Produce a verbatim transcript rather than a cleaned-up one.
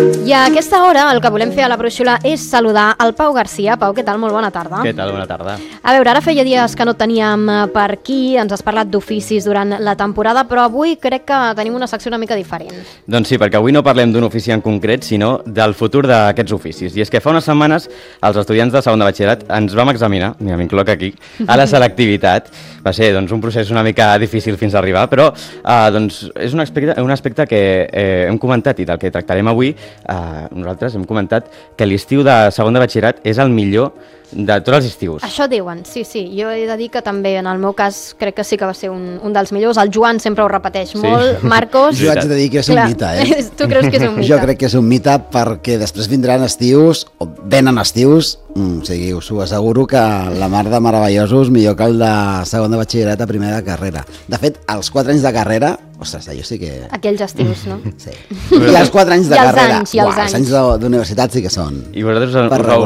I a aquesta hora el que volem fer a la brúixola és saludar el Pau Garcia. Pau, què tal? Molt bona tarda. Què tal? Bona tarda. A veure, ara feia dies que no et teníem per aquí, ens has parlat d'oficis durant la temporada, però avui crec que tenim una secció una mica diferent. Doncs sí, perquè avui no parlem d'un ofici en concret, sinó del futur d'aquests oficis. I és que fa unes setmanes els estudiants de segon de batxillerat ens vam examinar, mira, m'incloc aquí, a la selectivitat. Va ser doncs, un procés una mica difícil fins a arribar, però eh, doncs, és un aspecte, un aspecte que eh, hem comentat i del que tractarem avui. Eh, nosaltres hem comentat que l'estiu de segon de batxillerat és el millor de tots els estius. Això diuen, sí, sí. Jo he de dir que també, en el meu cas, crec que sí que va ser un, un dels millors. El Joan sempre ho repeteix Sí. molt. Marcos... Jo haig de dir que és Clar, un mite, eh? Tu creus que és un mite? Jo crec que és un mite perquè després vindran estius, o venen estius, mm, o sigui, us ho asseguro que la mar de meravellosos millor que el de segon de batxillerat a primer de carrera. De fet, els quatre anys de carrera, ostres, jo sí que... Aquells estius, no? Sí. I els quatre anys de I els carrera, anys, i els uah, els anys de- d'universitat sí que són. I vosaltres us, Per us, heu,